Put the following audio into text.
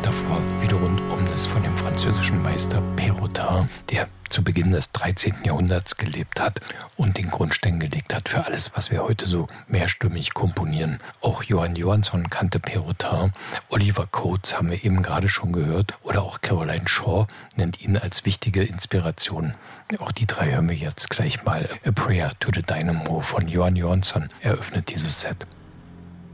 davor wieder rund um das von dem französischen Meister Perrotin, der zu Beginn des 13. Jahrhunderts gelebt hat und den Grundstein gelegt hat für alles, was wir heute so mehrstimmig komponieren. Auch Johann Johansson kannte Perrotin, Oliver Coates haben wir eben gerade schon gehört oder auch Caroline Shaw nennt ihn als wichtige Inspiration. Auch die drei hören wir jetzt gleich mal. A Prayer to the Dynamo von Johann Johansson eröffnet dieses Set.